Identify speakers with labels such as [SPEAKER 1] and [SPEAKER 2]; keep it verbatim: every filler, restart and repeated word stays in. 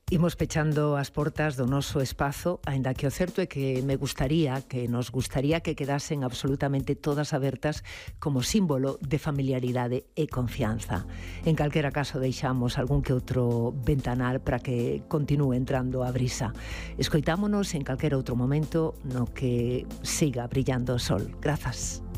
[SPEAKER 1] Imos pechando as portas do noso espazo, aínda que o certo é que me gustaría, que nos gustaría que quedasen absolutamente todas abertas como símbolo de familiaridade e confianza. En calquera caso deixamos algún que outro ventanal para que continúe entrando a brisa. Escoitámonos en calquera outro momento no que siga brillando o sol. Grazas.